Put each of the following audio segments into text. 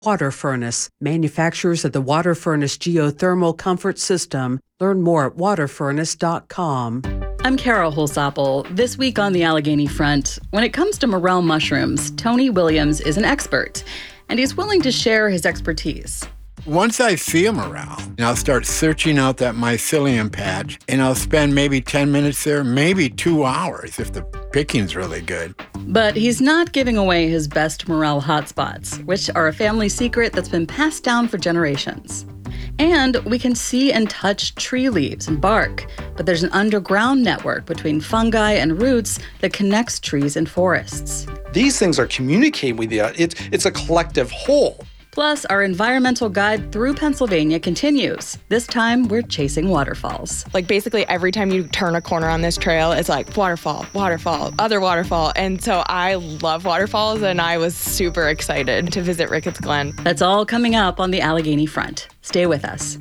Water Furnace, manufacturers of the Water Furnace Geothermal Comfort System. Learn more at waterfurnace.com. I'm Carol Holsapple. This week on the Allegheny Front, when it comes to morel mushrooms, Tony Williams is an expert, and he's willing to share his expertise. Once I see a morel, I'll start searching out that mycelium patch, and I'll spend maybe 10 minutes there, maybe 2 hours if the picking's really good. But he's not giving away his best morel hotspots, which are a family secret that's been passed down for generations. And we can see and touch tree leaves and bark, but there's an underground network between fungi and roots that connects trees and forests. These things are communicating with you. It's a collective whole. Plus, our environmental guide through Pennsylvania continues. This time, we're chasing waterfalls. Like, basically, every time you turn a corner on this trail, it's like waterfall, waterfall, other waterfall. And so I love waterfalls, and I was super excited to visit Ricketts Glen. That's all coming up on the Allegheny Front. Stay with us.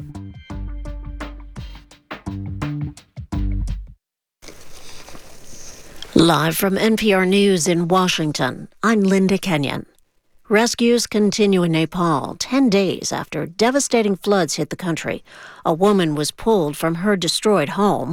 Live from NPR News in Washington, I'm Linda Kenyon. Rescues continue in Nepal 10 days after devastating floods hit the country. A woman was pulled from her destroyed home.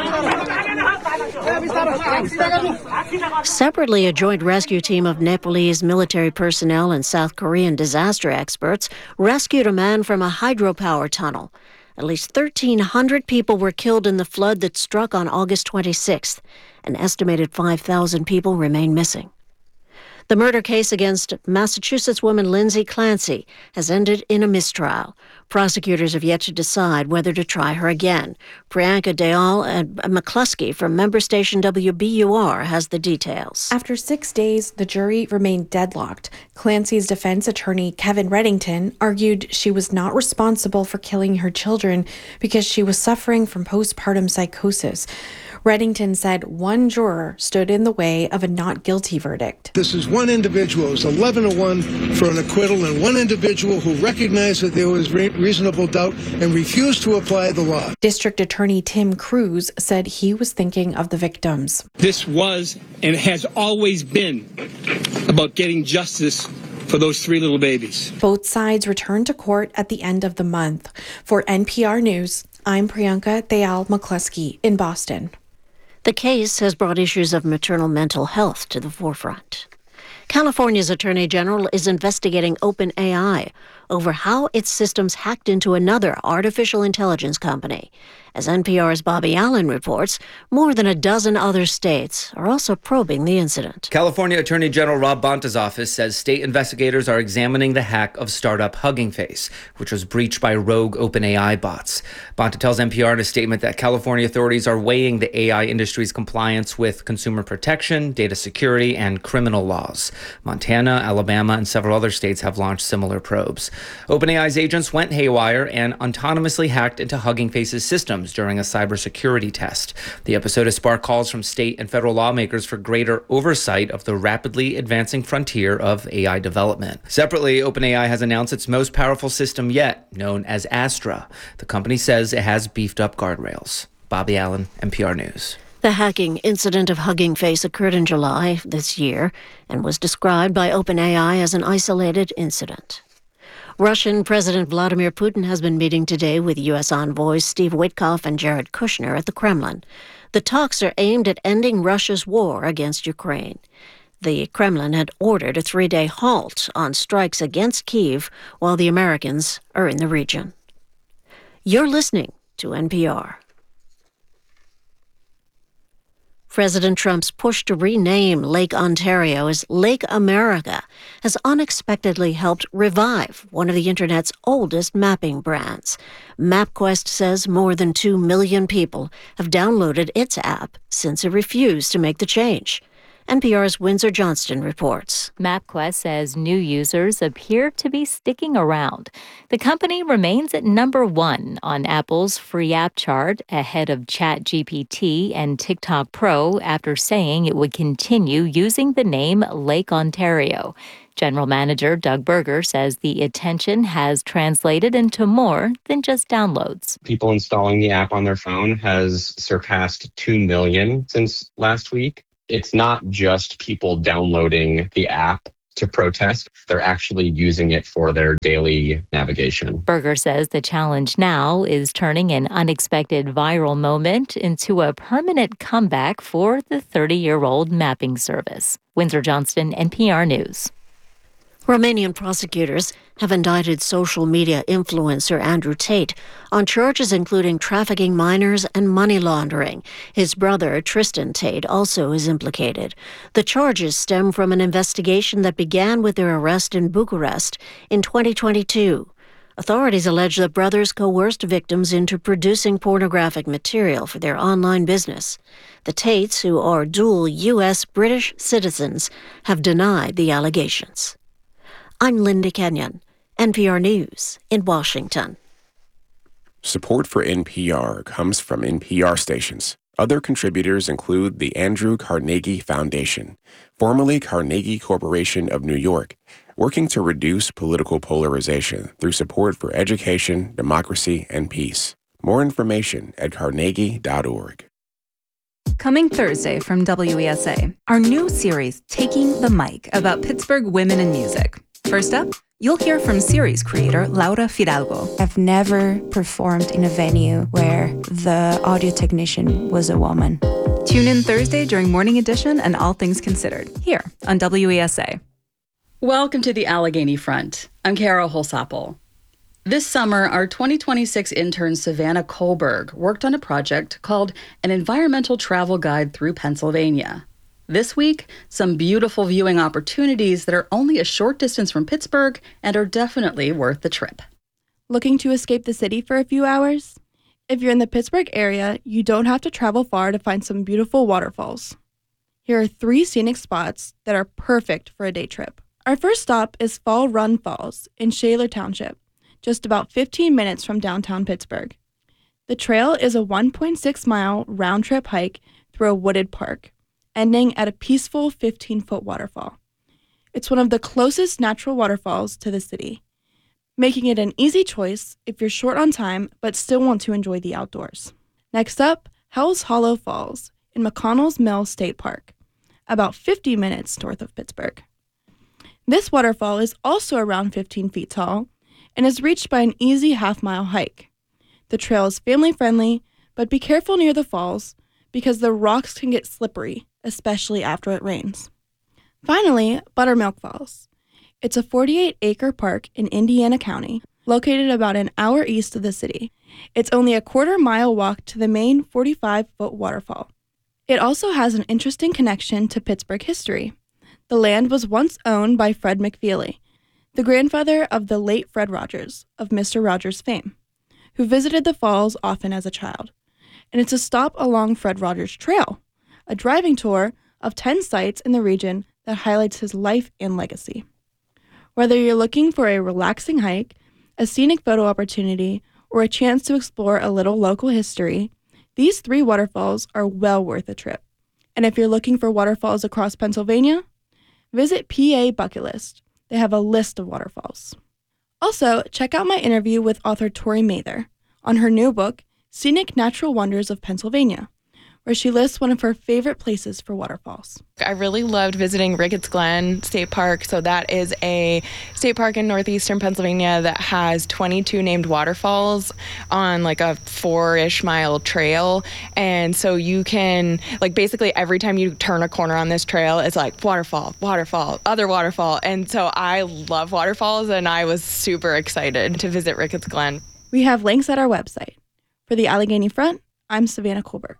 Separately, a joint rescue team of Nepalese military personnel and South Korean disaster experts rescued a man from a hydropower tunnel. At least 1,300 people were killed in the flood that struck on August 26th. An estimated 5,000 people remain missing. The murder case against Massachusetts woman Lindsay Clancy has ended in a mistrial. Prosecutors have yet to decide whether to try her again. Priyanka Dayal and McCluskey from member station WBUR has the details. After 6 days, the jury remained deadlocked. Clancy's defense attorney, Kevin Reddington, argued she was not responsible for killing her children because she was suffering from postpartum psychosis. Reddington said one juror stood in the way of a not guilty verdict. This is one individual. It was 11-1 for an acquittal, and one individual who recognized that there was reasonable doubt and refused to apply the law. District Attorney Tim Cruz said he was thinking of the victims. This was and has always been about getting justice for those 3 little babies. Both sides returned to court at the end of the month. For NPR News, I'm Priyanka Dayal McCluskey in Boston. The case has brought issues of maternal mental health to the forefront. California's Attorney General is investigating OpenAI over how its systems hacked into another artificial intelligence company. As NPR's Bobby Allen reports, more than a dozen other states are also probing the incident. California Attorney General Rob Bonta's office says state investigators are examining the hack of startup Hugging Face, which was breached by rogue OpenAI bots. Bonta tells NPR in a statement that California authorities are weighing the AI industry's compliance with consumer protection, data security, and criminal laws. Montana, Alabama, and several other states have launched similar probes. OpenAI's agents went haywire and autonomously hacked into Hugging Face's systems during a cybersecurity test. The episode has sparked calls from state and federal lawmakers for greater oversight of the rapidly advancing frontier of AI development. Separately, OpenAI has announced its most powerful system yet, known as Astra. The company says it has beefed up guardrails. Bobby Allen, NPR News. The hacking incident of Hugging Face occurred in July this year and was described by OpenAI as an isolated incident. Russian President Vladimir Putin has been meeting today with U.S. envoys Steve Witkoff and Jared Kushner at the Kremlin. The talks are aimed at ending Russia's war against Ukraine. The Kremlin had ordered a 3-day halt on strikes against Kyiv while the Americans are in the region. You're listening to NPR. President Trump's push to rename Lake Ontario as Lake America has unexpectedly helped revive one of the Internet's oldest mapping brands. MapQuest says more than 2 million people have downloaded its app since it refused to make the change. NPR's Windsor Johnston reports. MapQuest says new users appear to be sticking around. The company remains at number 1 on Apple's free app chart, ahead of ChatGPT and TikTok Pro, after saying it would continue using the name Lake Ontario. General Manager Doug Berger says the attention has translated into more than just downloads. People installing the app on their phone has surpassed 2 million since last week. It's not just people downloading the app to protest. They're actually using it for their daily navigation. Berger says the challenge now is turning an unexpected viral moment into a permanent comeback for the 30-year-old mapping service. Windsor Johnston, NPR News. Romanian prosecutors have indicted social media influencer Andrew Tate on charges including trafficking minors and money laundering. His brother, Tristan Tate, also is implicated. The charges stem from an investigation that began with their arrest in Bucharest in 2022. Authorities allege the brothers coerced victims into producing pornographic material for their online business. The Tates, who are dual U.S.-British citizens, have denied the allegations. I'm Linda Kenyon, NPR News in Washington. Support for NPR comes from NPR stations. Other contributors include the Andrew Carnegie Foundation, formerly Carnegie Corporation of New York, working to reduce political polarization through support for education, democracy, and peace. More information at carnegie.org. Coming Thursday from WESA, our new series, Taking the Mic, about Pittsburgh women in music. First up, you'll hear from series creator Laura Fidalgo. I've never performed in a venue where the audio technician was a woman. Tune in Thursday during Morning Edition and All Things Considered, here on WESA. Welcome to the Allegheny Front. I'm Kara Holsapple. This summer, our 2026 intern Savannah Kohlberg worked on a project called An Environmental Travel Guide Through Pennsylvania. This week, some beautiful viewing opportunities that are only a short distance from Pittsburgh and are definitely worth the trip. Looking to escape the city for a few hours? If you're in the Pittsburgh area, you don't have to travel far to find some beautiful waterfalls. Here are 3 scenic spots that are perfect for a day trip. Our first stop is Fall Run Falls in Shaler Township, just about 15 minutes from downtown Pittsburgh. The trail is a 1.6-mile round-trip hike through a wooded park, ending at a peaceful 15-foot waterfall. It's one of the closest natural waterfalls to the city, making it an easy choice if you're short on time but still want to enjoy the outdoors. Next up, Hell's Hollow Falls in McConnell's Mill State Park, about 50 minutes north of Pittsburgh. This waterfall is also around 15 feet tall and is reached by an easy half-mile hike. The trail is family-friendly, but be careful near the falls because the rocks can get slippery, especially after it rains. Finally, Buttermilk Falls. It's a 48-acre park in Indiana County, located about an hour east of the city. It's only a quarter-mile walk to the main 45-foot waterfall. It also has an interesting connection to Pittsburgh history. The land was once owned by Fred McFeely, the grandfather of the late Fred Rogers, of Mr. Rogers fame, who visited the falls often as a child. And it's a stop along Fred Rogers Trail, a driving tour of 10 sites in the region that highlights his life and legacy. Whether you're looking for a relaxing hike, a scenic photo opportunity, or a chance to explore a little local history, these 3 waterfalls are well worth a trip. And if you're looking for waterfalls across Pennsylvania, visit PA Bucket List. They have a list of waterfalls. Also, check out my interview with author Tori Mather on her new book, Scenic Natural Wonders of Pennsylvania, where she lists one of her favorite places for waterfalls. I really loved visiting Ricketts Glen State Park. So that is a state park in northeastern Pennsylvania that has 22 named waterfalls on like a 4-ish mile trail. And so you can, like, basically every time you turn a corner on this trail, it's like waterfall, waterfall, other waterfall. And so I love waterfalls, and I was super excited to visit Ricketts Glen. We have links at our website. For the Allegheny Front, I'm Savannah Kohlberg.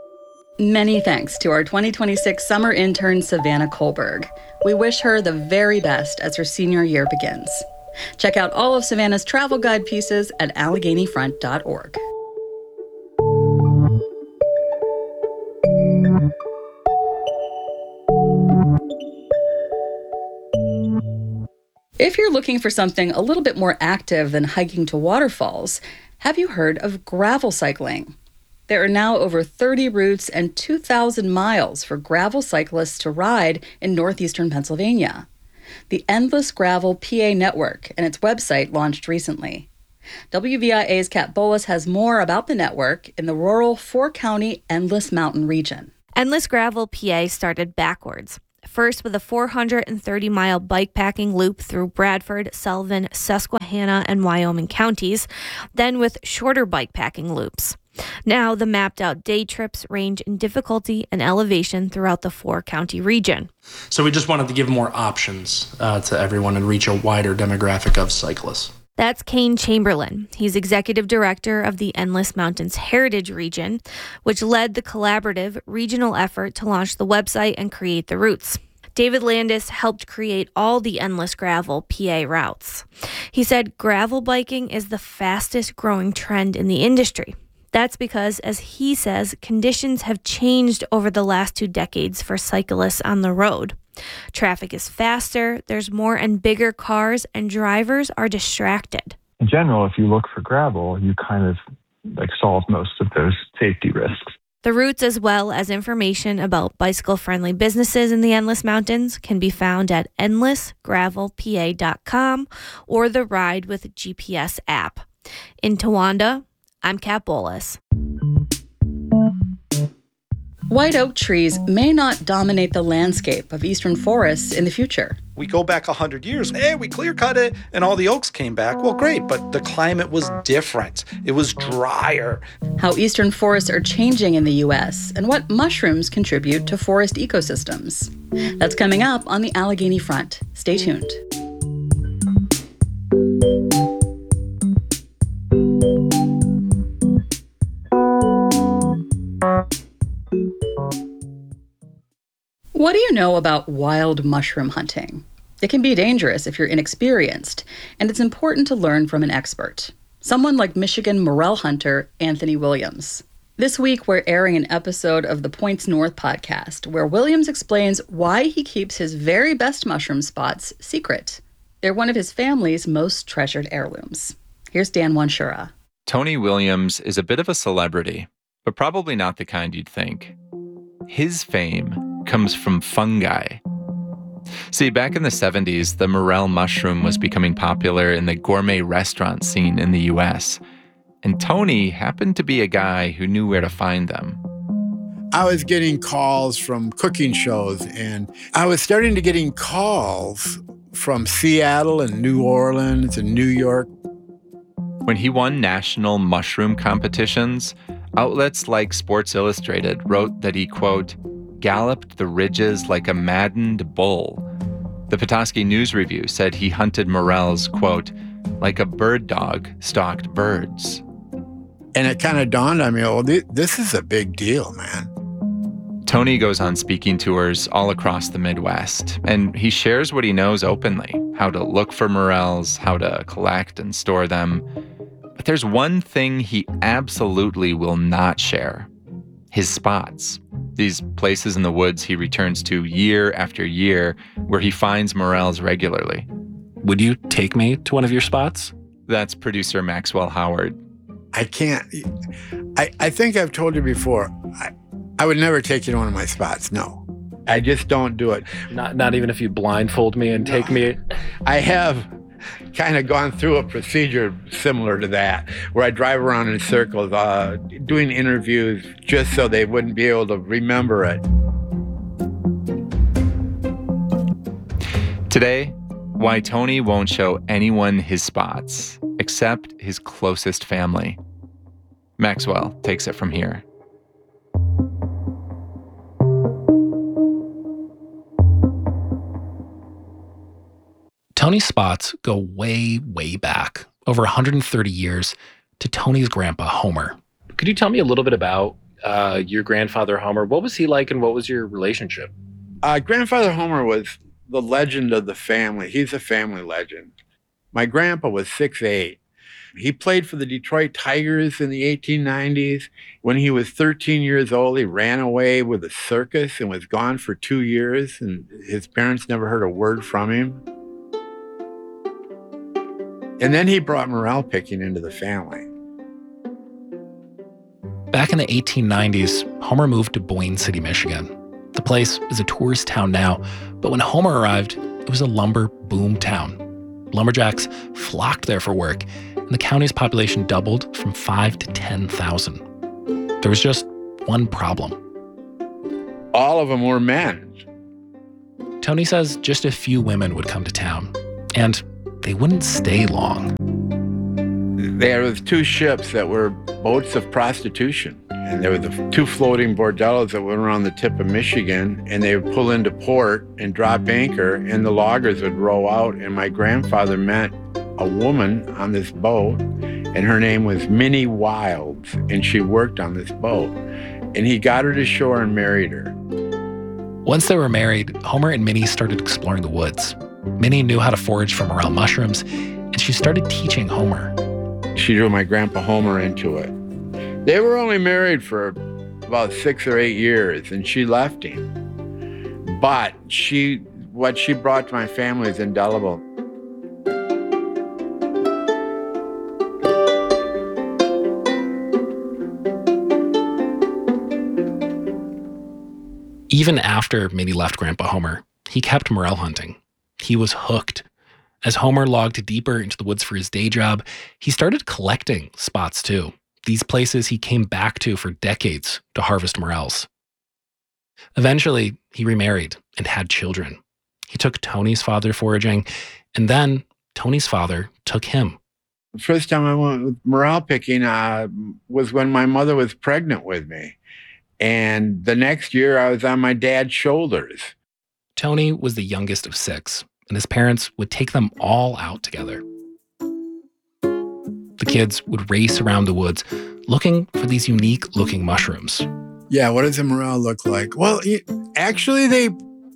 Many thanks to our 2026 summer intern, Savannah Kohlberg. We wish her the very best as her senior year begins. Check out all of Savannah's travel guide pieces at AlleghenyFront.org. If you're looking for something a little bit more active than hiking to waterfalls, have you heard of gravel cycling? There are now over 30 routes and 2,000 miles for gravel cyclists to ride in northeastern Pennsylvania. The Endless Gravel PA Network and its website launched recently. WVIA's Kat Bolas has more about the network in the rural 4-county Endless Mountain region. Endless Gravel PA started backwards. First with a 430-mile bikepacking loop through Bradford, Sullivan, Susquehanna, and Wyoming counties, then with shorter bikepacking loops. Now, the mapped-out day trips range in difficulty and elevation throughout the 4-county region. So we just wanted to give more options to everyone and reach a wider demographic of cyclists. That's Kane Chamberlain. He's executive director of the Endless Mountains Heritage Region, which led the collaborative regional effort to launch the website and create the routes. David Landis helped create all the Endless Gravel PA routes. He said gravel biking is the fastest growing trend in the industry. That's because, as he says, conditions have changed over the last 2 decades for cyclists on the road. Traffic is faster, there's more and bigger cars, and drivers are distracted. In general, if you look for gravel, you kind of solve most of those safety risks. The routes, as well as information about bicycle-friendly businesses in the Endless Mountains, can be found at endlessgravelpa.com or the Ride with GPS app. In Towanda, I'm Kat Bolas. White oak trees may not dominate the landscape of eastern forests in the future. We go back 100 years, hey, we clear-cut it, and all the oaks came back. Well, great, but the climate was different. It was drier. How eastern forests are changing in the U.S. and what mushrooms contribute to forest ecosystems. That's coming up on the Allegheny Front. Stay tuned. What do you know about wild mushroom hunting? It can be dangerous if you're inexperienced, and it's important to learn from an expert. Someone like Michigan morel hunter Anthony Williams. This week, we're airing an episode of the Points North podcast, where Williams explains why he keeps his very best mushroom spots secret. They're one of his family's most treasured heirlooms. Here's Dan Wanshura. Tony Williams is a bit of a celebrity, but probably not the kind you'd think. His fame comes from fungi. See, back in the 70s, the morel mushroom was becoming popular in the gourmet restaurant scene in the US. And Tony happened to be a guy who knew where to find them. I was getting calls from cooking shows, and I was starting to getting calls from Seattle and New Orleans and New York. When he won national mushroom competitions, outlets like Sports Illustrated wrote that he, quote, galloped the ridges like a maddened bull. The Petoskey News Review said he hunted morels, quote, like a bird dog stalked birds. And it kind of dawned on me, oh, this is a big deal, man. Tony goes on speaking tours all across the Midwest, and he shares what he knows openly, how to look for morels, how to collect and store them. But there's one thing he absolutely will not share: his spots. These places in the woods he returns to year after year where he finds morels regularly. Would you take me to one of your spots? That's producer Maxwell Howard. I can't. I think I've told you before, I would never take you to one of my spots, no. I just don't do it. Not even if you blindfold me and take me? I have kind of gone through a procedure similar to that, where I drive around in circles doing interviews just so they wouldn't be able to remember it. Today, why Tony won't show anyone his spots except his closest family. Maxwell takes it from here. Tony's spots go way, way back, over 130 years, to Tony's grandpa, Homer. Could you tell me a little bit about your grandfather, Homer? What was he like and what was your relationship? Grandfather Homer was the legend of the family. He's a family legend. My grandpa was 6'8". He played for the Detroit Tigers in the 1890s. When he was 13 years old, he ran away with a circus and was gone for 2 years, and his parents never heard a word from him. And then he brought morel picking into the family. Back in the 1890s, Homer moved to Boyne City, Michigan. The place is a tourist town now, but when Homer arrived, it was a lumber boom town. Lumberjacks flocked there for work, and the county's population doubled from 5,000 to 10,000. There was just one problem. All of them were men. Tony says just a few women would come to town, and they wouldn't stay long. There was 2 ships that were boats of prostitution. And there were the 2 floating bordellos that went around the tip of Michigan, and they would pull into port and drop anchor, and the loggers would row out. And my grandfather met a woman on this boat, and her name was Minnie Wilds, and she worked on this boat. And he got her to shore and married her. Once they were married, Homer and Minnie started exploring the woods. Minnie knew how to forage for morel mushrooms, and she started teaching Homer. She drew my grandpa Homer into it. They were only married for about 6 or 8 years, and she left him. But what she brought to my family is indelible. Even after Minnie left Grandpa Homer, he kept morel hunting. He was hooked. As Homer logged deeper into the woods for his day job, he started collecting spots too. These places he came back to for decades to harvest morels. Eventually, he remarried and had children. He took Tony's father foraging, and then Tony's father took him. The first time I went morel picking was when my mother was pregnant with me. And the next year, I was on my dad's shoulders. Tony was the youngest of 6, and his parents would take them all out together. The kids would race around the woods looking for these unique-looking mushrooms. Yeah, what does a morel look like? Well, actually, they're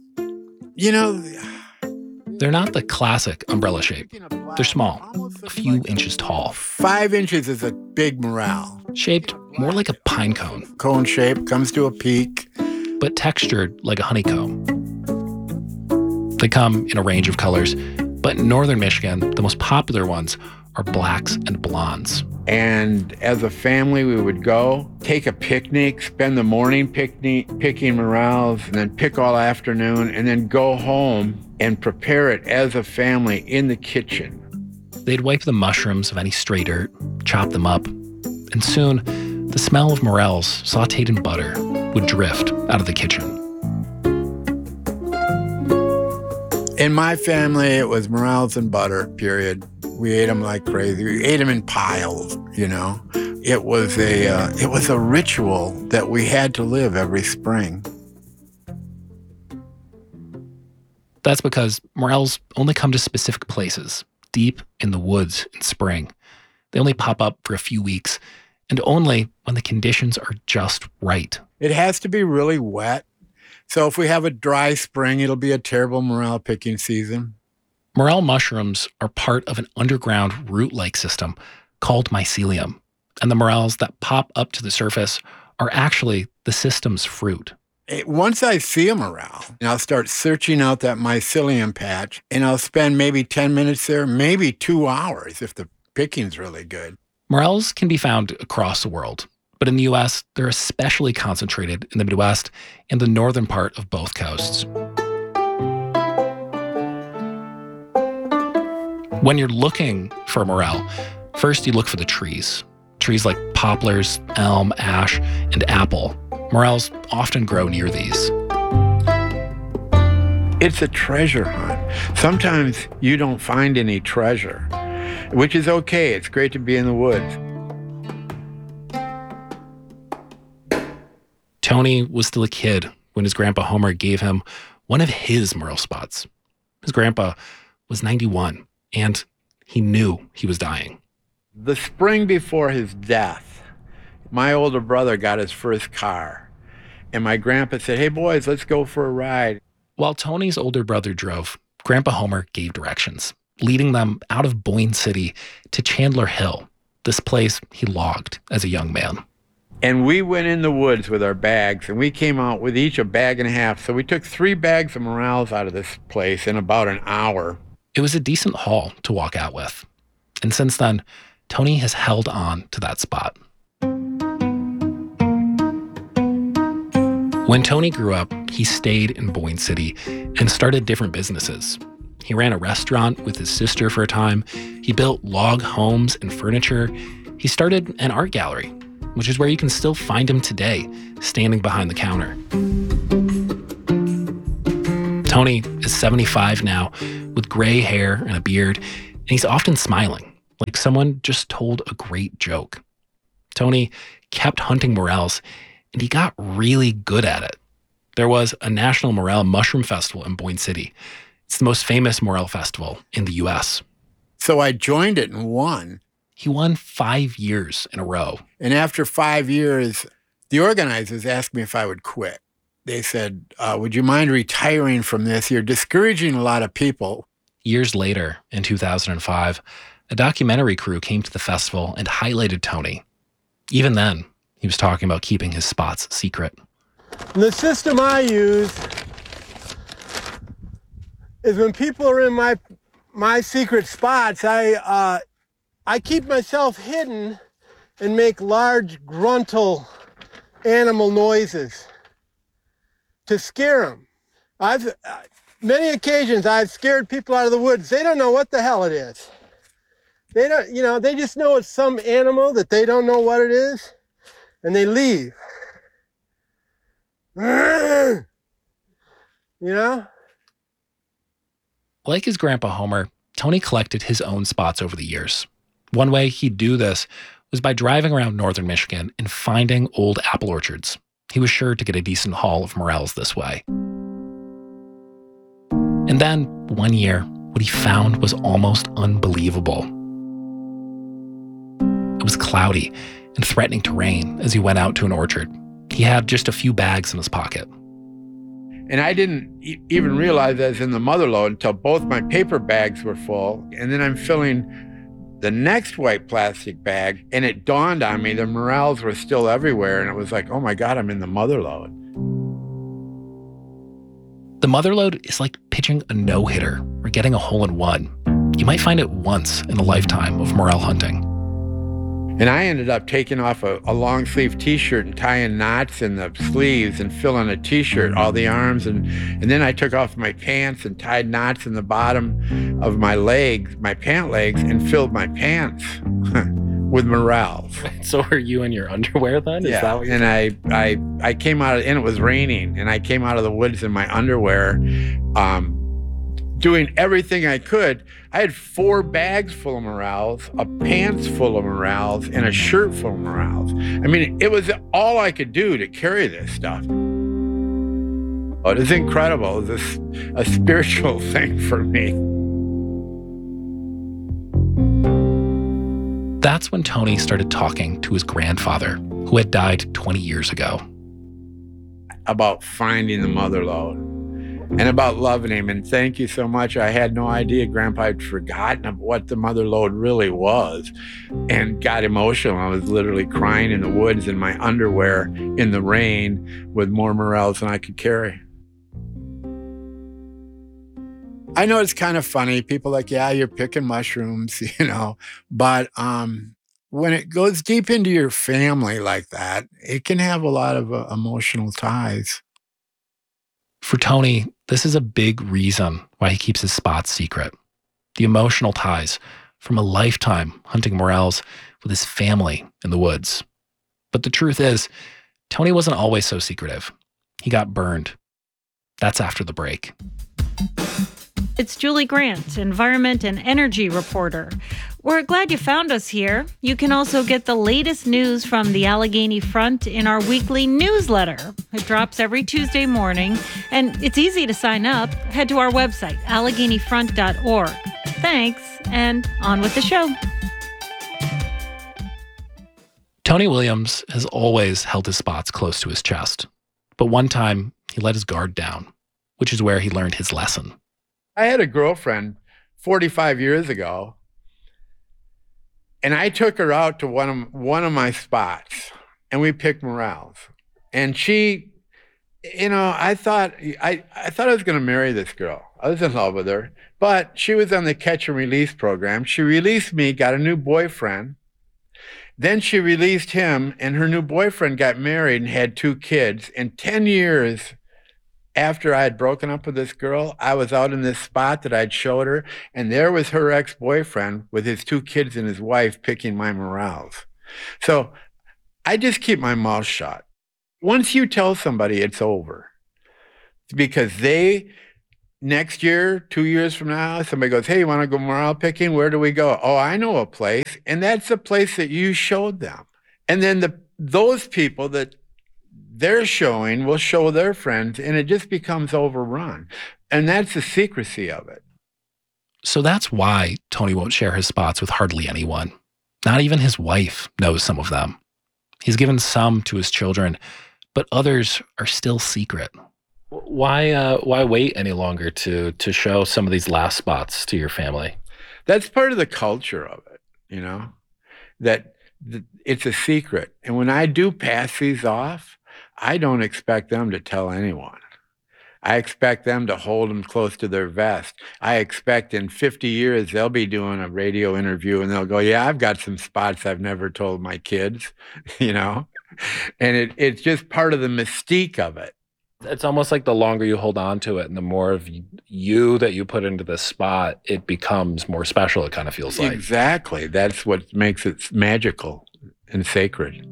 not the classic umbrella shape. They're small, a few inches tall. 5 inches is a big morel. Shaped more like a pine cone. Cone shape, comes to a peak. But textured like a honeycomb. They come in a range of colors, but in northern Michigan, the most popular ones are blacks and blondes. And as a family, we would go, take a picnic, spend the morning picking morels, and then pick all afternoon, and then go home and prepare it as a family in the kitchen. They'd wipe the mushrooms of any stray dirt, chop them up, and soon the smell of morels sautéed in butter would drift out of the kitchen. In my family, it was morels and butter, period. We ate them like crazy. We ate them in piles, you know. It was a ritual that we had to live every spring. That's because morels only come to specific places, deep in the woods in spring. They only pop up for a few weeks, and only when the conditions are just right. It has to be really wet. So if we have a dry spring, it'll be a terrible morel picking season. Morel mushrooms are part of an underground root-like system called mycelium, and the morels that pop up to the surface are actually the system's fruit. Once I see a morel, I'll start searching out that mycelium patch, and I'll spend maybe 10 minutes there, maybe 2 hours if the picking's really good. Morels can be found across the world, but in the U.S., they're especially concentrated in the Midwest and the northern part of both coasts. When you're looking for a morel, first you look for the trees. Trees like poplars, elm, ash, and apple. Morels often grow near these. It's a treasure hunt. Sometimes you don't find any treasure, which is okay. It's great to be in the woods. Tony was still a kid when his grandpa Homer gave him one of his morel spots. His grandpa was 91, and he knew he was dying. The spring before his death, my older brother got his first car, and my grandpa said, "Hey, boys, let's go for a ride." While Tony's older brother drove, Grandpa Homer gave directions, leading them out of Boyne City to Chandler Hill, this place he logged as a young man. And we went in the woods with our bags, and we came out with each a bag and a half. So we took 3 bags of morels out of this place in about an hour. It was a decent haul to walk out with. And since then, Tony has held on to that spot. When Tony grew up, he stayed in Boyne City and started different businesses. He ran a restaurant with his sister for a time. He built log homes and furniture. He started an art gallery, which is where you can still find him today, standing behind the counter. Tony is 75 now, with gray hair and a beard, and he's often smiling, like someone just told a great joke. Tony kept hunting morels, and he got really good at it. There was a National Morel Mushroom Festival in Boyne City. It's the most famous morel festival in the U.S. So I joined it and won. He won 5 years in a row. And after 5 years, the organizers asked me if I would quit. They said, would you mind retiring from this? You're discouraging a lot of people. Years later, in 2005, a documentary crew came to the festival and highlighted Tony. Even then, he was talking about keeping his spots secret. The system I use is when people are in my secret spots, I keep myself hidden and make large gruntal animal noises to scare them. Many occasions I've scared people out of the woods. They don't know what the hell it is. They don't, they just know it's some animal that they don't know what it is, and they leave. Like his grandpa Homer, Tony collected his own spots over the years. One way he'd do this was by driving around northern Michigan and finding old apple orchards. He was sure to get a decent haul of morels this way. And then, one year, what he found was almost unbelievable. It was cloudy and threatening to rain as he went out to an orchard. He had just a few bags in his pocket. And I didn't even realize I was in the mother lode until both my paper bags were full. And then I'm filling the next white plastic bag, and it dawned on me the morels were still everywhere. And it was like, oh my God, I'm in the mother lode. The mother lode is like pitching a no-hitter or getting a hole-in-one. You might find it once in a lifetime of morel hunting. And I ended up taking off a long sleeve t-shirt and tying knots in the sleeves and filling a t-shirt, all the arms. And then I took off my pants and tied knots in the bottom of my legs, my pant legs, and filled my pants with morels. So are you in your underwear then? Yeah. Is that what and I came out, and it was raining, and I came out of the woods in my underwear, doing everything I could. I had 4 bags full of morels, a pants full of morels, and a shirt full of morels. I mean, it was all I could do to carry this stuff. It was incredible. It was a spiritual thing for me. That's when Tony started talking to his grandfather, who had died 20 years ago. About finding the mother lode. And about loving him. And thank you so much. I had no idea Grandpa had forgotten what the mother lode really was, and got emotional. I was literally crying in the woods in my underwear in the rain with more morels than I could carry. I know it's kind of funny. People are like, yeah, you're picking mushrooms, but when it goes deep into your family like that, it can have a lot of emotional ties. For Tony, this is a big reason why he keeps his spots secret. The emotional ties from a lifetime hunting morels with his family in the woods. But the truth is, Tony wasn't always so secretive. He got burned. That's after the break. It's Julie Grant, environment and energy reporter. We're glad you found us here. You can also get the latest news from the Allegheny Front in our weekly newsletter. It drops every Tuesday morning, and it's easy to sign up. Head to our website, AlleghenyFront.org. Thanks, and on with the show. Tony Williams has always held his spots close to his chest. But one time, he let his guard down, which is where he learned his lesson. I had a girlfriend 45 years ago, and I took her out to one of my spots, and we picked morels. And she, I thought I was going to marry this girl. I was in love with her, but she was on the catch and release program. She released me, got a new boyfriend. Then she released him, and her new boyfriend got married and had 2 kids. And 10 years after I had broken up with this girl, I was out in this spot that I'd showed her, and there was her ex-boyfriend with his 2 kids and his wife picking my morels. So I just keep my mouth shut. Once you tell somebody, it's over, because they next year, 2 years from now, somebody goes, hey, you want to go morel picking? Where do we go? Oh, I know a place. And that's the place that you showed them. And then those people that they're showing will show their friends, and it just becomes overrun. And that's the secrecy of it. So that's why Tony won't share his spots with hardly anyone. Not even his wife knows some of them. He's given some to his children, but others are still secret. Why wait any longer to show some of these last spots to your family? That's part of the culture of it, you know, that it's a secret. And when I do pass these off, I don't expect them to tell anyone. I expect them to hold them close to their vest. I expect in 50 years, they'll be doing a radio interview and they'll go, yeah, I've got some spots I've never told my kids, you know? And it's just part of the mystique of it. It's almost like the longer you hold on to it and the more of you that you put into the spot, it becomes more special, it kind of feels like. Exactly. That's what makes it magical and sacred.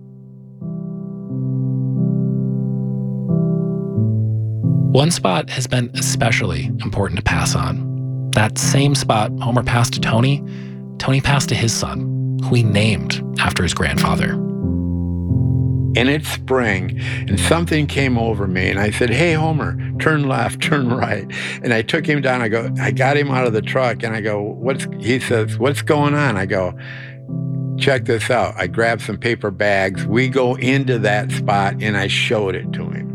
One spot has been especially important to pass on. That same spot Homer passed to Tony, Tony passed to his son, who he named after his grandfather. And it's spring, and something came over me, and I said, hey, Homer, turn left, turn right. And I took him down. I got him out of the truck, and I go, he says, what's going on? I go, check this out. I grabbed some paper bags. We go into that spot, and I showed it to him.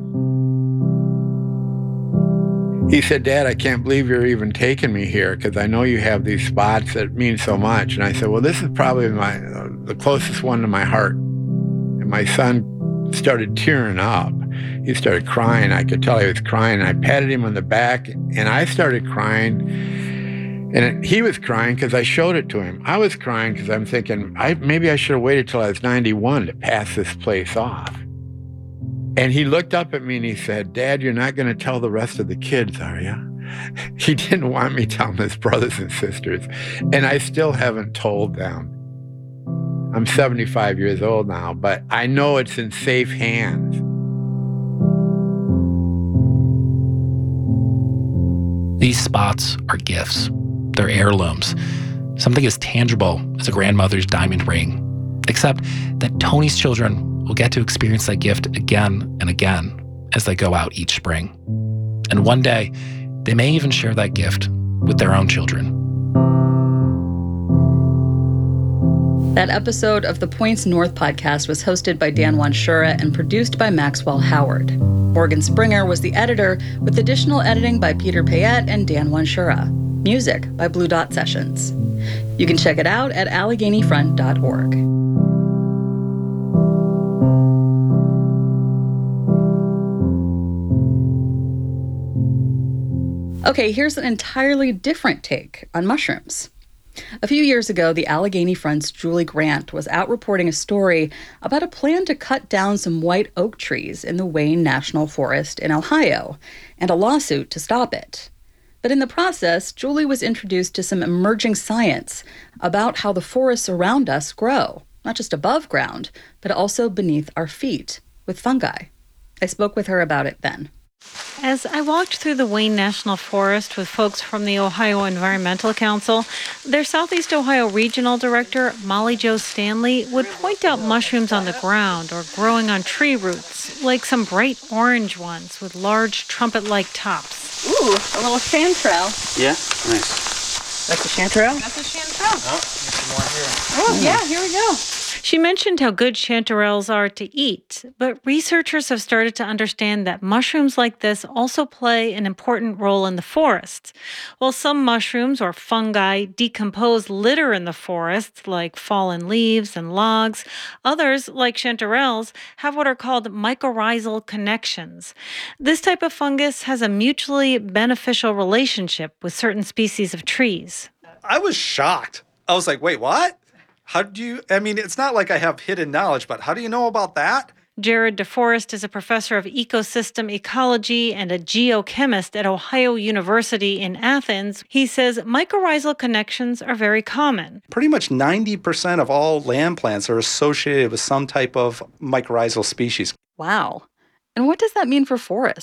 He said, Dad, I can't believe you're even taking me here because I know you have these spots that mean so much. And I said, well, this is probably the closest one to my heart. And my son started tearing up. He started crying. I could tell he was crying. And I patted him on the back, and I started crying. And he was crying because I showed it to him. I was crying because I'm thinking, maybe I should have waited till I was 91 to pass this place off. And he looked up at me and he said, Dad, you're not going to tell the rest of the kids, are you? He didn't want me telling his brothers and sisters. And I still haven't told them. I'm 75 years old now, but I know it's in safe hands. These spots are gifts. They're heirlooms. Something as tangible as a grandmother's diamond ring. Except that Tony's children will get to experience that gift again and again as they go out each spring. And one day, they may even share that gift with their own children. That episode of the Points North podcast was hosted by Dan Wanshura and produced by Maxwell Howard. Morgan Springer was the editor, with additional editing by Peter Payette and Dan Wanshura. Music by Blue Dot Sessions. You can check it out at AlleghenyFront.org. Okay, here's an entirely different take on mushrooms. A few years ago, the Allegheny Front's Julie Grant was out reporting a story about a plan to cut down some white oak trees in the Wayne National Forest in Ohio, and a lawsuit to stop it. But in the process, Julie was introduced to some emerging science about how the forests around us grow, not just above ground, but also beneath our feet, with fungi. I spoke with her about it then. As I walked through the Wayne National Forest with folks from the Ohio Environmental Council, their Southeast Ohio Regional Director, Molly Jo Stanley, would point out mushrooms on the ground or growing on tree roots, like some bright orange ones with large trumpet-like tops. Ooh, a little chanterelle. Yeah, nice. That's a chanterelle? That's a chanterelle. Oh, there's some more here. Oh, yeah, here we go. She mentioned how good chanterelles are to eat, but researchers have started to understand that mushrooms like this also play an important role in the forest. While some mushrooms or fungi decompose litter in the forest, like fallen leaves and logs, others, like chanterelles, have what are called mycorrhizal connections. This type of fungus has a mutually beneficial relationship with certain species of trees. I was shocked. I was like, wait, what? It's not like I have hidden knowledge, but how do you know about that? Jared DeForest is a professor of ecosystem ecology and a geochemist at Ohio University in Athens. He says mycorrhizal connections are very common. Pretty much 90% of all land plants are associated with some type of mycorrhizal species. Wow. And what does that mean for forests?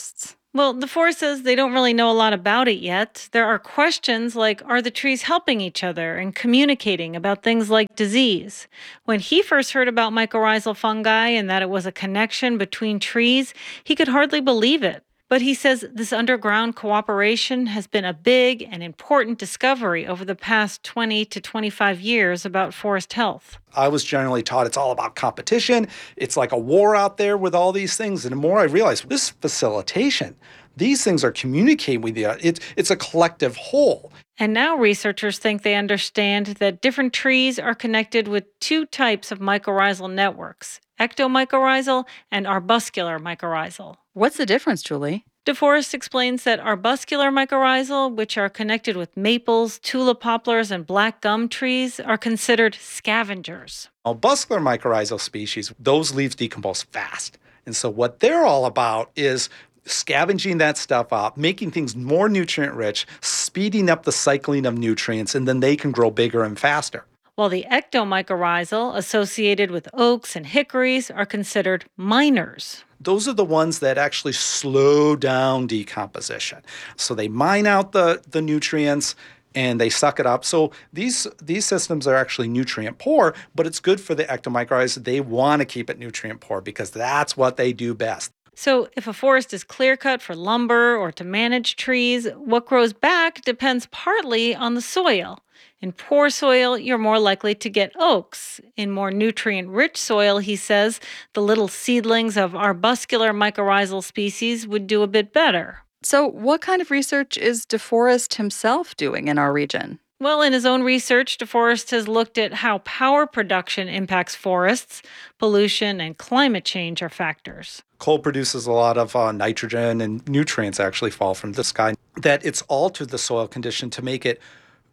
Well, DeForest says they don't really know a lot about it yet. There are questions like, are the trees helping each other and communicating about things like disease? When he first heard about mycorrhizal fungi and that it was a connection between trees, he could hardly believe it. But he says this underground cooperation has been a big and important discovery over the past 20 to 25 years about forest health. I was generally taught it's all about competition. It's like a war out there with all these things. And the more I realized this facilitation, these things are communicating with you. It's a collective whole. And now researchers think they understand that different trees are connected with two types of mycorrhizal networks, ectomycorrhizal and arbuscular mycorrhizal. What's the difference, Julie? DeForest explains that arbuscular mycorrhizal, which are connected with maples, tulip poplars, and black gum trees, are considered scavengers. Arbuscular mycorrhizal species, those leaves decompose fast. And so what they're all about is scavenging that stuff up, making things more nutrient rich, speeding up the cycling of nutrients, and then they can grow bigger and faster. While the ectomycorrhizal, associated with oaks and hickories, are considered miners. Those are the ones that actually slow down decomposition. So they mine out the nutrients and they suck it up. So these systems are actually nutrient poor, but it's good for the ectomycorrhizal. They want to keep it nutrient poor because that's what they do best. So if a forest is clear-cut for lumber or to manage trees, what grows back depends partly on the soil. In poor soil, you're more likely to get oaks. In more nutrient-rich soil, he says, the little seedlings of arbuscular mycorrhizal species would do a bit better. So what kind of research is DeForest himself doing in our region? Well, in his own research, DeForest has looked at how power production impacts forests. Pollution and climate change are factors. Coal produces a lot of nitrogen, and nutrients actually fall from the sky. That it's altered the soil condition to make it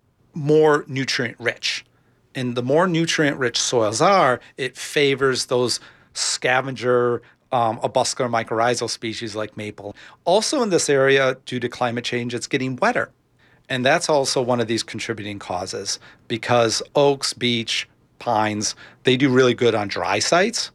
more nutrient rich. And the more nutrient rich soils are, it favors those scavenger arbuscular mycorrhizal species like maple. Also in this area, due to climate change, it's getting wetter. And that's also one of these contributing causes because oaks, beech, pines, they do really good on dry sites.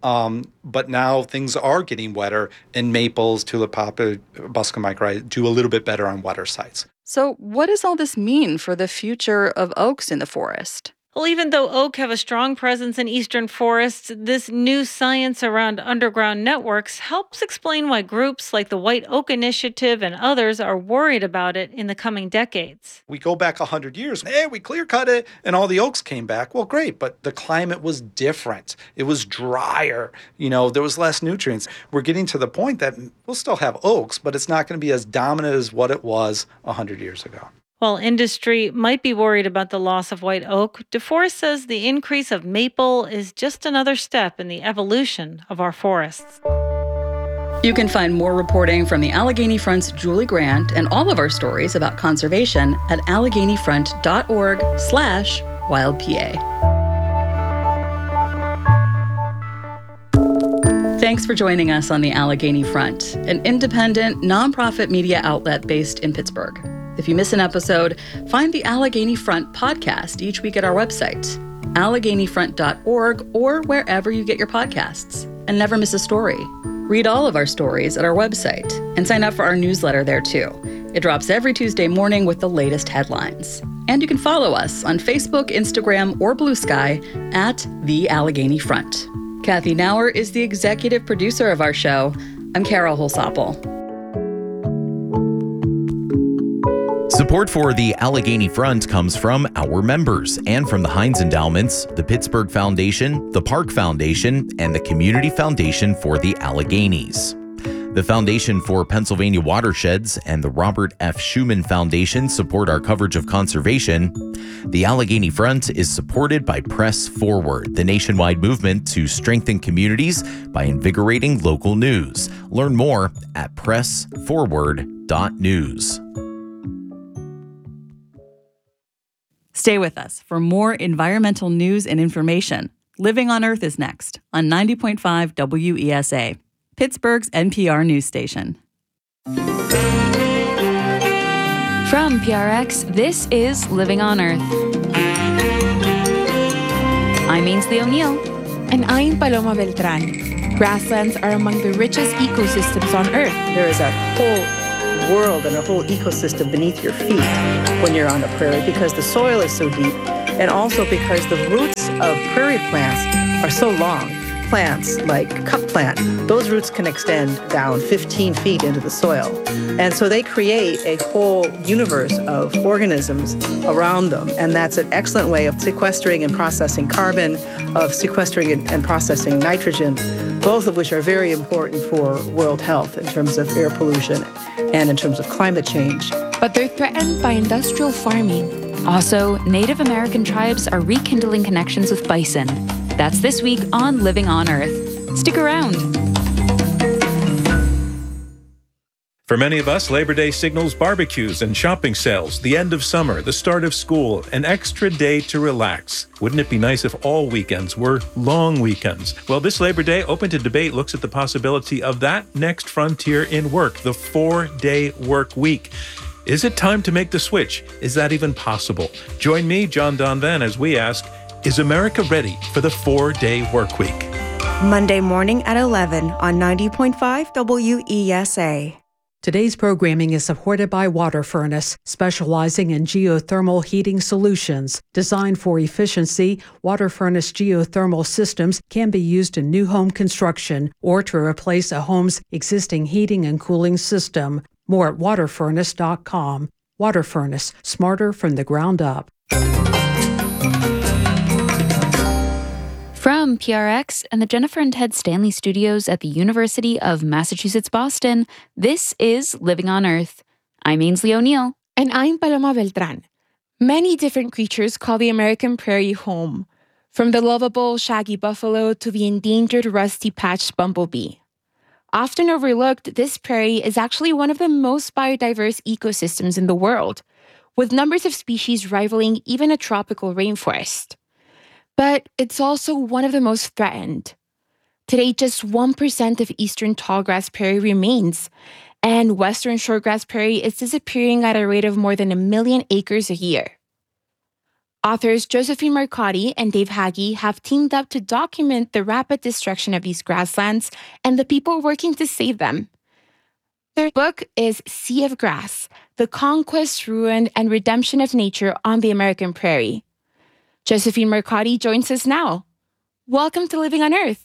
But now things are getting wetter, and maples, tulip poplar, arbuscular mycorrhizal do a little bit better on wetter sites. So what does all this mean for the future of oaks in the forest? Well, even though oak have a strong presence in eastern forests, this new science around underground networks helps explain why groups like the White Oak Initiative and others are worried about it in the coming decades. We go back 100 years. Hey, we clear cut it and all the oaks came back. Well, great, but the climate was different. It was drier. There was less nutrients. We're getting to the point that we'll still have oaks, but it's not going to be as dominant as what it was 100 years ago. While industry might be worried about the loss of white oak, DeForest says the increase of maple is just another step in the evolution of our forests. You can find more reporting from the Allegheny Front's Julie Grant and all of our stories about conservation at alleghenyfront.org/wildpa. Thanks for joining us on the Allegheny Front, an independent, nonprofit media outlet based in Pittsburgh. If you miss an episode, find the Allegheny Front podcast each week at our website, alleghenyfront.org, or wherever you get your podcasts. And never miss a story. Read all of our stories at our website and sign up for our newsletter there too. It drops every Tuesday morning with the latest headlines. And you can follow us on Facebook, Instagram, or Blue Sky at The Allegheny Front. Kathy Nauer is the executive producer of our show. I'm Carol Holsopple. Support for the Allegheny Front comes from our members and from the Heinz Endowments, the Pittsburgh Foundation, the Park Foundation, and the Community Foundation for the Alleghenies. The Foundation for Pennsylvania Watersheds and the Robert F. Schuman Foundation support our coverage of conservation. The Allegheny Front is supported by Press Forward, the nationwide movement to strengthen communities by invigorating local news. Learn more at pressforward.news. Stay with us for more environmental news and information. Living on Earth is next on 90.5 WESA, Pittsburgh's NPR news station. From PRX, this is Living on Earth. I'm Ainsley O'Neill. And I'm Paloma Beltran. Grasslands are among the richest ecosystems on Earth. There is a whole world and a whole ecosystem beneath your feet when you're on the prairie because the soil is so deep and also because the roots of prairie plants are so long. Plants like cup plant, those roots can extend down 15 feet into the soil. And so they create a whole universe of organisms around them. And that's an excellent way of sequestering and processing carbon, of sequestering and processing nitrogen, both of which are very important for world health in terms of air pollution and in terms of climate change. But they're threatened by industrial farming. Also, Native American tribes are rekindling connections with bison. That's this week on Living on Earth. Stick around. For many of us, Labor Day signals barbecues and shopping sales, the end of summer, the start of school, an extra day to relax. Wouldn't it be nice if all weekends were long weekends? Well, this Labor Day, Open to Debate looks at the possibility of that next frontier in work, the 4-day work week. Is it time to make the switch? Is that even possible? Join me, John Donvan, as we ask, is America ready for the 4-day work week? Monday morning at 11 on 90.5 WESA. Today's programming is supported by Water Furnace, specializing in geothermal heating solutions. Designed for efficiency, Water Furnace geothermal systems can be used in new home construction or to replace a home's existing heating and cooling system. More at waterfurnace.com. Water Furnace, smarter from the ground up. From PRX and the Jennifer and Ted Stanley Studios at the University of Massachusetts, Boston, this is Living on Earth. I'm Ainsley O'Neill. And I'm Paloma Beltran. Many different creatures call the American prairie home, from the lovable shaggy buffalo to the endangered rusty-patched bumblebee. Often overlooked, this prairie is actually one of the most biodiverse ecosystems in the world, with numbers of species rivaling even a tropical rainforest. But it's also one of the most threatened. Today, just 1% of eastern tallgrass prairie remains, and western shortgrass prairie is disappearing at a rate of more than 1 million acres a year. Authors Josephine Marcotti and Dave Hagee have teamed up to document the rapid destruction of these grasslands and the people working to save them. Their book is Sea of Grass: The Conquest, Ruin, and Redemption of Nature on the American Prairie. Josephine Marcotti joins us now. Welcome to Living on Earth.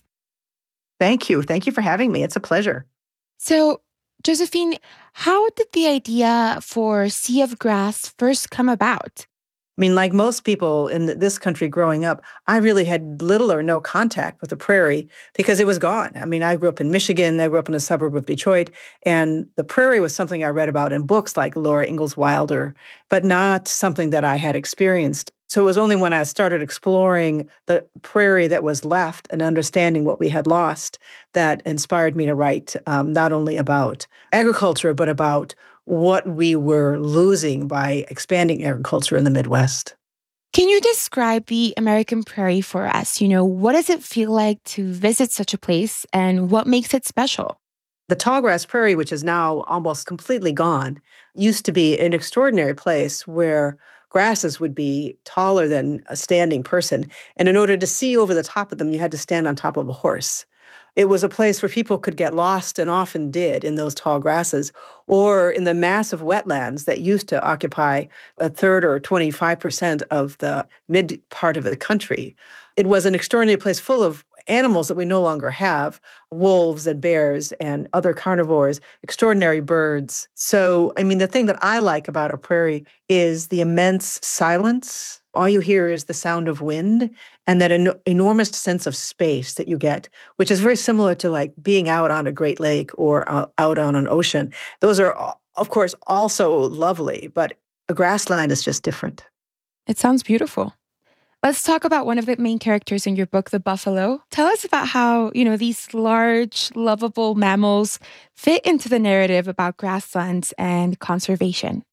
Thank you. Thank you for having me. It's a pleasure. So, Josephine, how did the idea for Sea of Grass first come about? I mean, like most people in this country growing up, I really had little or no contact with the prairie because it was gone. I mean, I grew up in Michigan. I grew up in a suburb of Detroit. And the prairie was something I read about in books like Laura Ingalls Wilder, but not something that I had experienced. So it was only when I started exploring the prairie that was left and understanding what we had lost that inspired me to write not only about agriculture, but about what we were losing by expanding agriculture in the Midwest. Can you describe the American prairie for us? What does it feel like to visit such a place and what makes it special? The tallgrass prairie, which is now almost completely gone, used to be an extraordinary place where grasses would be taller than a standing person. And in order to see over the top of them, you had to stand on top of a horse. It was a place where people could get lost and often did in those tall grasses or in the massive wetlands that used to occupy a third or 25% of the mid part of the country. It was an extraordinary place full of animals that we no longer have, wolves and bears and other carnivores, extraordinary birds. So, I mean, the thing that I like about a prairie is the immense silence. All you hear is the sound of wind and that enormous sense of space that you get, which is very similar to like being out on a Great Lake or out on an ocean. Those are, of course, also lovely, but a grassland is just different. It sounds beautiful. Let's talk about one of the main characters in your book, the buffalo. Tell us about how, these large, lovable mammals fit into the narrative about grasslands and conservation.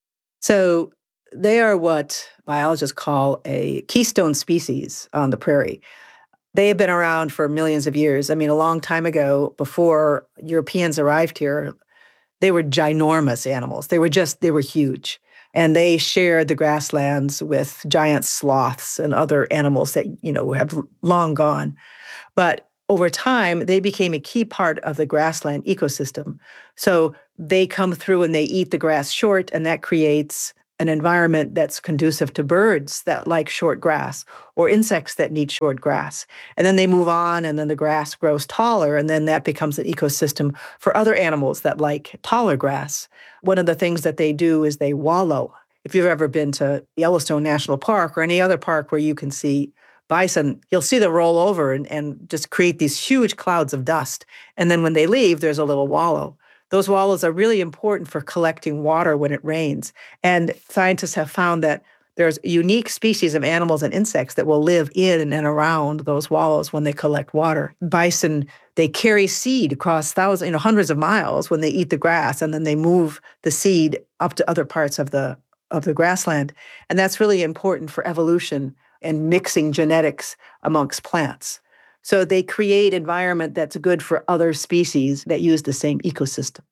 So they are what biologists call a keystone species on the prairie. They have been around for millions of years. I mean, a long time ago, before Europeans arrived here, they were ginormous animals. They were huge. And they shared the grasslands with giant sloths and other animals that, have long gone. But over time, they became a key part of the grassland ecosystem. So they come through and they eat the grass short, and that creates an environment that's conducive to birds that like short grass or insects that need short grass. And then they move on, and then the grass grows taller, and then that becomes an ecosystem for other animals that like taller grass. One of the things that they do is they wallow. If you've ever been to Yellowstone National Park or any other park where you can see bison, you'll see them roll over and just create these huge clouds of dust. And then when they leave, there's a little wallow. Those wallows are really important for collecting water when it rains. And scientists have found that there's unique species of animals and insects that will live in and around those wallows when they collect water. Bison, they carry seed across thousands, hundreds of miles when they eat the grass, and then they move the seed up to other parts of the grassland. And that's really important for evolution and mixing genetics amongst plants. So they create environment that's good for other species that use the same ecosystem.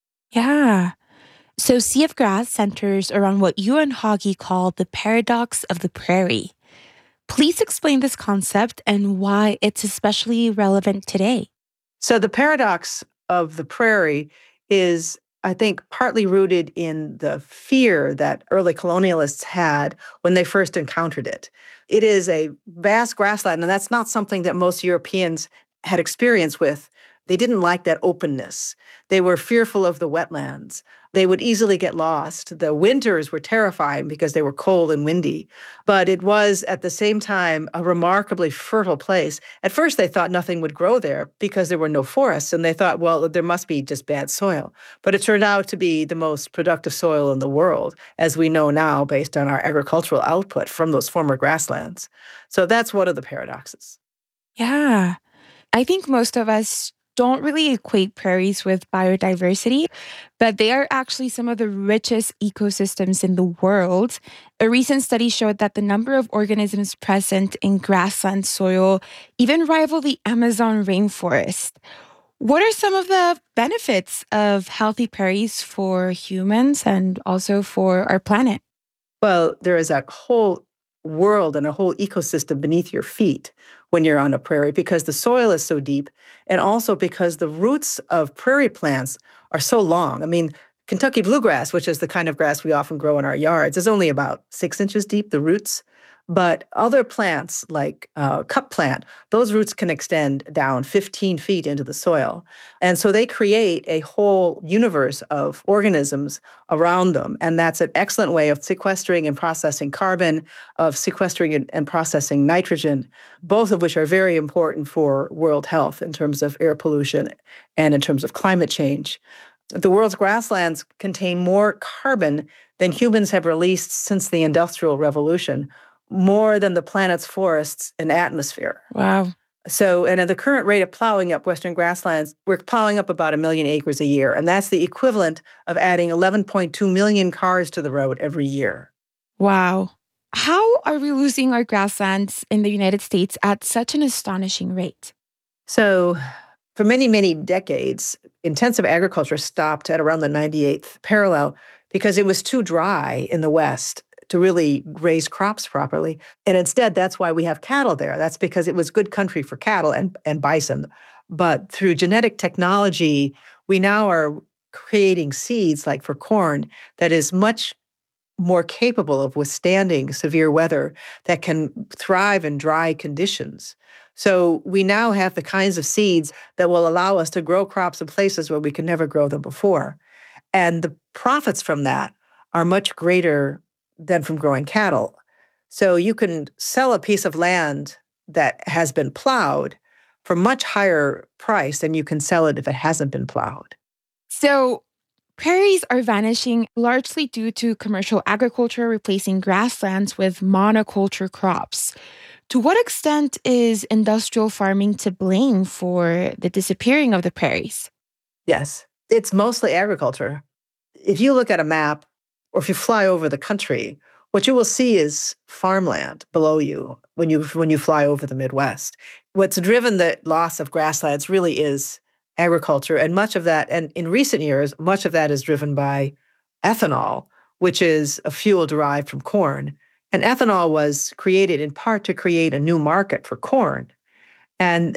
Yeah. So Sea of Grass centers around what you and Hoggy call the paradox of the prairie. Please explain this concept and why it's especially relevant today. So the paradox of the prairie is, I think, partly rooted in the fear that early colonialists had when they first encountered it. It is a vast grassland, and that's not something that most Europeans had experience with. They didn't like that openness. They were fearful of the wetlands. They would easily get lost. The winters were terrifying because they were cold and windy. But it was, at the same time, a remarkably fertile place. At first, they thought nothing would grow there because there were no forests, and they thought, well, there must be just bad soil. But it turned out to be the most productive soil in the world, as we know now, based on our agricultural output from those former grasslands. So that's one of the paradoxes. Yeah. I think most of us don't really equate prairies with biodiversity, but they are actually some of the richest ecosystems in the world. A recent study showed that the number of organisms present in grassland soil even rival the Amazon rainforest. What are some of the benefits of healthy prairies for humans and also for our planet? Well, there is a whole world and a whole ecosystem beneath your feet when you're on a prairie because the soil is so deep, and also because the roots of prairie plants are so long. I mean, Kentucky bluegrass, which is the kind of grass we often grow in our yards, is only about 6 inches deep, the roots. But other plants like cup plant, those roots can extend down 15 feet into the soil. And so they create a whole universe of organisms around them. And that's an excellent way of sequestering and processing carbon, of sequestering and processing nitrogen, both of which are very important for world health in terms of air pollution and in terms of climate change. The world's grasslands contain more carbon than humans have released since the Industrial Revolution, more than the planet's forests and atmosphere. Wow. So, and at the current rate of plowing up Western grasslands, we're plowing up about 1 million acres a year. And that's the equivalent of adding 11.2 million cars to the road every year. Wow. How are we losing our grasslands in the United States at such an astonishing rate? So, for many, many decades, intensive agriculture stopped at around the 98th parallel because it was too dry in the West to really raise crops properly. And instead, that's why we have cattle there. That's because it was good country for cattle and bison. But through genetic technology, we now are creating seeds, like for corn, that is much more capable of withstanding severe weather, that can thrive in dry conditions. So we now have the kinds of seeds that will allow us to grow crops in places where we could never grow them before. And the profits from that are much greater than from growing cattle. So you can sell a piece of land that has been plowed for much higher price than you can sell it if it hasn't been plowed. So prairies are vanishing largely due to commercial agriculture replacing grasslands with monoculture crops. To what extent is industrial farming to blame for the disappearing of the prairies? Yes, it's mostly agriculture. If you look at a map, or if you fly over the country, what you will see is farmland below you when you fly over the Midwest. What's driven the loss of grasslands really is agriculture, and much of that, and in recent years, much of that is driven by ethanol, which is a fuel derived from corn. And ethanol was created in part to create a new market for corn. And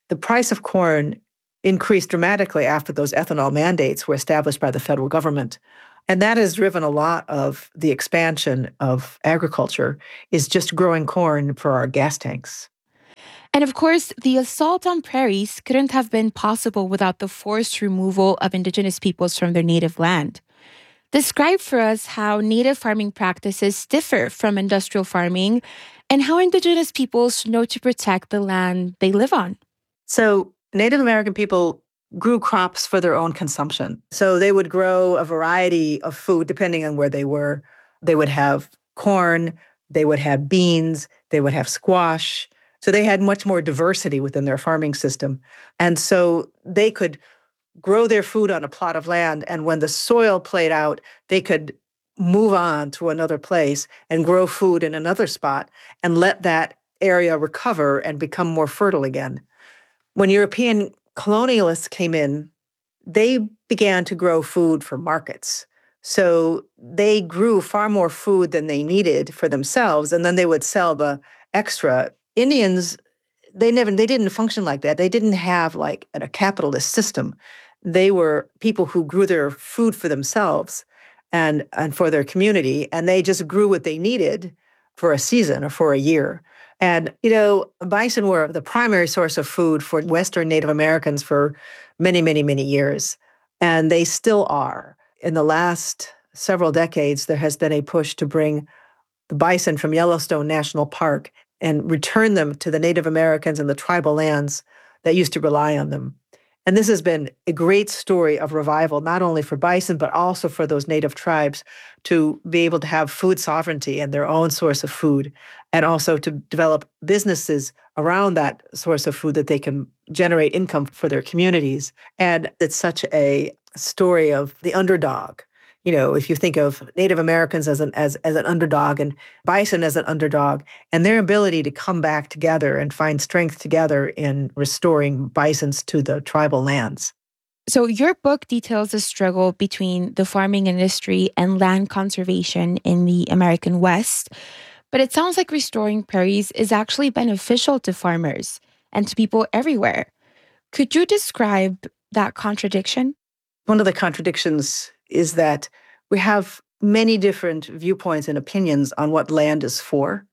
the price of corn increased dramatically after those ethanol mandates were established by the federal government. And that has driven a lot of the expansion of agriculture, is just growing corn for our gas tanks. And of course, the assault on prairies couldn't have been possible without the forced removal of indigenous peoples from their native land. Describe for us how native farming practices differ from industrial farming and how indigenous peoples know to protect the land they live on. So Native American people grew crops for their own consumption. So they would grow a variety of food depending on where they were. They would have corn, they would have beans, they would have squash. So they had much more diversity within their farming system. And so they could grow their food on a plot of land, and when the soil played out, they could move on to another place and grow food in another spot and let that area recover and become more fertile again. When European colonialists came in, they began to grow food for markets. So they grew far more food than they needed for themselves, and then they would sell the extra. Indians, they didn't function like that. They didn't have like a capitalist system. They were people who grew their food for themselves and for their community, and they just grew what they needed for a season or for a year. And, bison were the primary source of food for Western Native Americans for many, many, many years. And they still are. In the last several decades, there has been a push to bring the bison from Yellowstone National Park and return them to the Native Americans and the tribal lands that used to rely on them. And this has been a great story of revival, not only for bison, but also for those native tribes to be able to have food sovereignty and their own source of food, and also to develop businesses around that source of food that they can generate income for their communities. And it's such a story of the underdog. If you think of Native Americans as an underdog and bison as an underdog, and their ability to come back together and find strength together in restoring bisons to the tribal lands. So your book details the struggle between the farming industry and land conservation in the American West. But it sounds like restoring prairies is actually beneficial to farmers and to people everywhere. Could you describe that contradiction? One of the contradictions is that we have many different viewpoints and opinions on what land is for.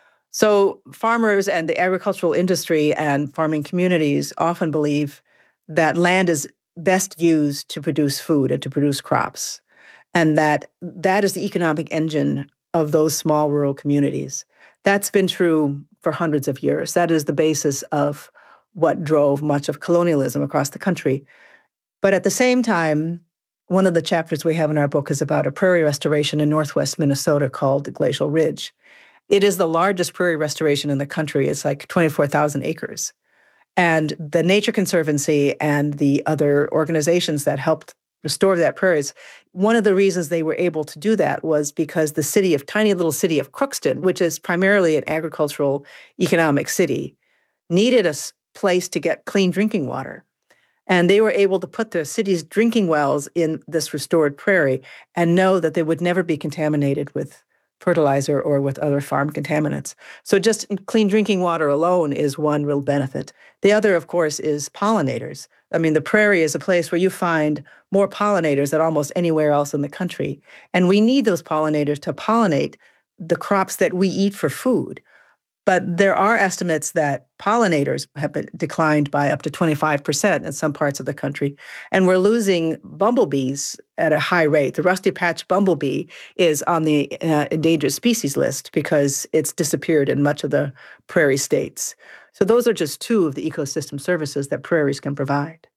So farmers and the agricultural industry and farming communities often believe that land is best used to produce food and to produce crops, and that is the economic engine of those small rural communities. That's been true for hundreds of years. That is the basis of what drove much of colonialism across the country. But at the same time, one of the chapters we have in our book is about a prairie restoration in northwest Minnesota called Glacial Ridge. It is the largest prairie restoration in the country. It's like 24,000 acres. And the Nature Conservancy and the other organizations that helped restore that prairies, one of the reasons they were able to do that was because the tiny little city of Crookston, which is primarily an agricultural economic city, needed a place to get clean drinking water. And they were able to put the city's drinking wells in this restored prairie and know that they would never be contaminated with fertilizer or with other farm contaminants. So just clean drinking water alone is one real benefit. The other, of course, is pollinators. I mean, the prairie is a place where you find more pollinators than almost anywhere else in the country. And we need those pollinators to pollinate the crops that we eat for food. But there are estimates that pollinators have been declined by up to 25% in some parts of the country. And we're losing bumblebees at a high rate. The rusty patch bumblebee is on the endangered species list because it's disappeared in much of the prairie states. So those are just two of the ecosystem services that prairies can provide.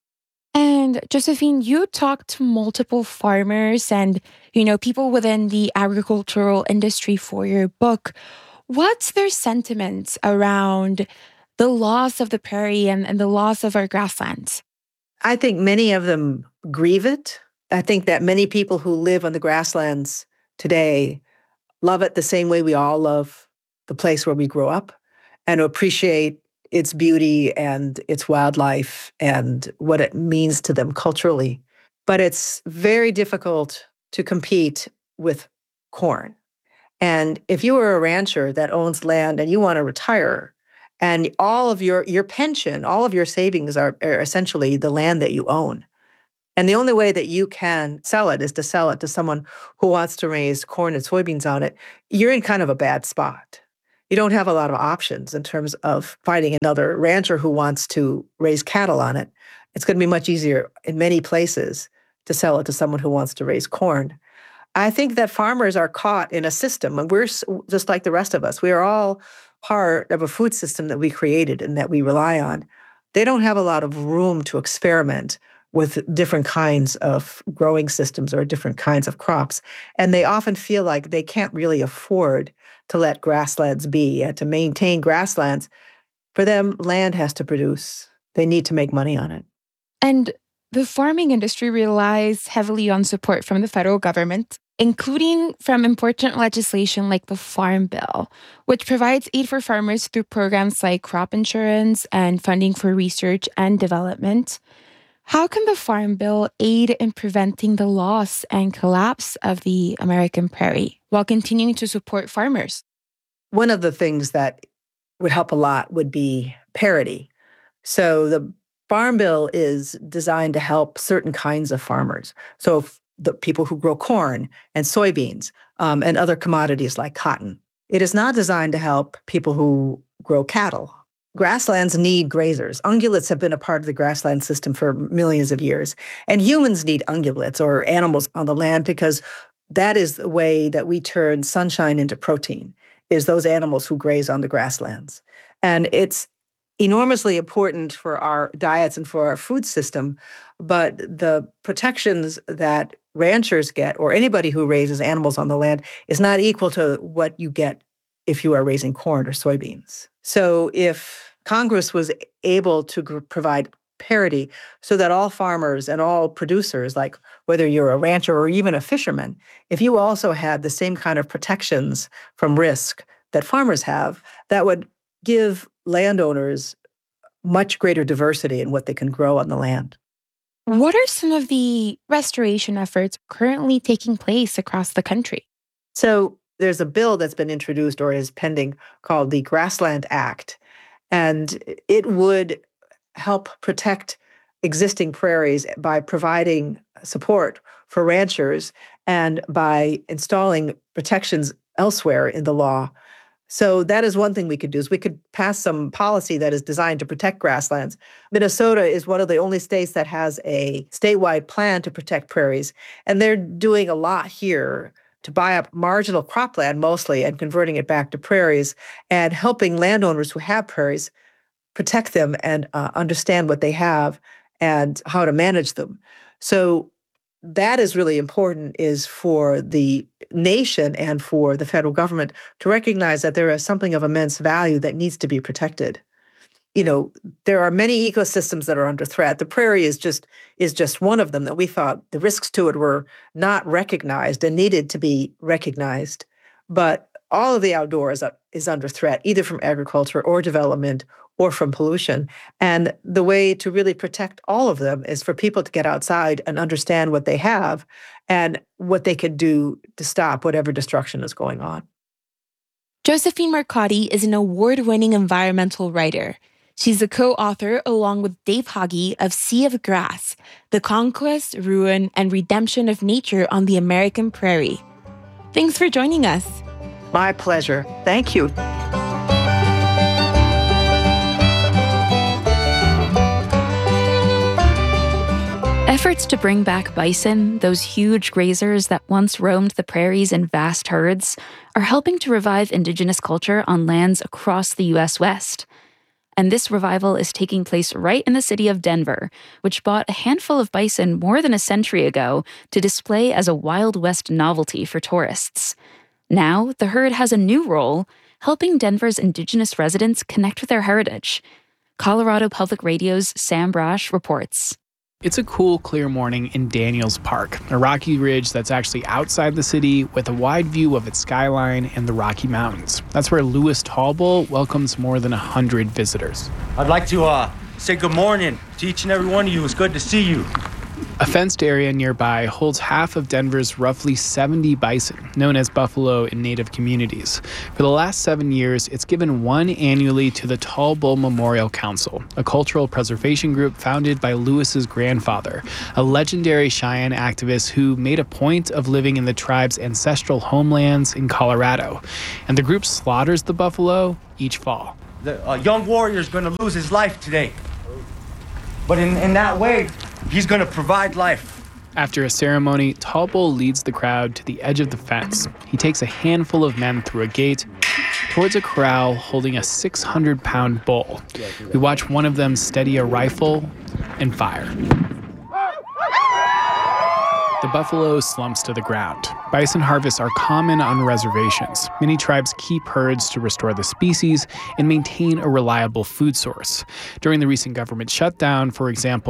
And Josephine, you talked to multiple farmers and, people within the agricultural industry for your book. What's their sentiments around the loss of the prairie and the loss of our grasslands? I think many of them grieve it. I think that many people who live on the grasslands today love it the same way we all love the place where we grew up and appreciate its beauty and its wildlife and what it means to them culturally. But it's very difficult to compete with corn. And if you are a rancher that owns land and you want to retire And all of your pension, all of your savings are essentially the land that you own. And the only way that you can sell it is to sell it to someone who wants to raise corn and soybeans on it. You're in kind of a bad spot. You don't have a lot of options in terms of finding another rancher who wants to raise cattle on it. It's going to be much easier in many places to sell it to someone who wants to raise corn. I think that farmers are caught in a system, and we're just like the rest of us. We are all part of a food system that we created and that we rely on. They don't have a lot of room to experiment with different kinds of growing systems or different kinds of crops. And they often feel like they can't really afford to let grasslands be. And to maintain grasslands, for them, land has to produce. They need to make money on it. And the farming industry relies heavily on support from the federal government, including from important legislation like the Farm Bill, which provides aid for farmers through programs like crop insurance and funding for research and development. How can the Farm Bill aid in preventing the loss and collapse of the American prairie while continuing to support farmers? One of the things that would help a lot would be parity. So the Farm Bill is designed to help certain kinds of farmers. So the people who grow corn and soybeans and other commodities like cotton. It is not designed to help people who grow cattle. Grasslands need grazers. Ungulates have been a part of the grassland system for millions of years. And humans need ungulates or animals on the land because that is the way that we turn sunshine into protein, is those animals who graze on the grasslands. And it's enormously important for our diets and for our food system, but the protections that ranchers get, or anybody who raises animals on the land, is not equal to what you get if you are raising corn or soybeans. So if Congress was able to provide parity so that all farmers and all producers, like whether you're a rancher or even a fisherman, if you also had the same kind of protections from risk that farmers have, that would give landowners much greater diversity in what they can grow on the land. What are some of the restoration efforts currently taking place across the country? So there's a bill that's been introduced or is pending called the Grassland Act, and it would help protect existing prairies by providing support for ranchers and by installing protections elsewhere in the law. So that is one thing we could do, is we could pass some policy that is designed to protect grasslands. Minnesota is one of the only states that has a statewide plan to protect prairies, and they're doing a lot here to buy up marginal cropland mostly and converting it back to prairies and helping landowners who have prairies protect them and understand what they have and how to manage them. So that is really important, is for the nation and for the federal government to recognize that there is something of immense value that needs to be protected. You know, there are many ecosystems that are under threat. The prairie is just one of them that we thought the risks to it were not recognized and needed to be recognized. But all of the outdoors is under threat, either from agriculture or development or from pollution. And the way to really protect all of them is for people to get outside and understand what they have and what they could do to stop whatever destruction is going on. Josephine Marcotti is an award-winning environmental writer. She's a co-author, along with Dave Hoggy, of Sea of Grass, The Conquest, Ruin, and Redemption of Nature on the American Prairie. Thanks for joining us. My pleasure. Thank you. Efforts to bring back bison, those huge grazers that once roamed the prairies in vast herds, are helping to revive indigenous culture on lands across the U.S. West. And this revival is taking place right in the city of Denver, which bought a handful of bison more than a century ago to display as a Wild West novelty for tourists. Now, the herd has a new role, helping Denver's indigenous residents connect with their heritage. Colorado Public Radio's Sam Brash reports. It's a cool, clear morning in Daniels Park, a rocky ridge that's actually outside the city with a wide view of its skyline and the Rocky Mountains. That's where Louis Tallbull welcomes more than 100 visitors. I'd like to say good morning to each and every one of you. It's good to see you. A fenced area nearby holds half of Denver's roughly 70 bison, known as buffalo in native communities. For the last 7 years, it's given one annually to the Tall Bull Memorial Council, a cultural preservation group founded by Lewis's grandfather, a legendary Cheyenne activist who made a point of living in the tribe's ancestral homelands in Colorado. And the group slaughters the buffalo each fall. The young warrior is going to lose his life today. But in that way, he's going to provide life. After a ceremony, Tall Bull leads the crowd to the edge of the fence. He takes a handful of men through a gate towards a corral holding a 600-pound bull. We watch one of them steady a rifle and fire. The buffalo slumps to the ground. Bison harvests are common on reservations. Many tribes keep herds to restore the species and maintain a reliable food source. During the recent government shutdown, for example,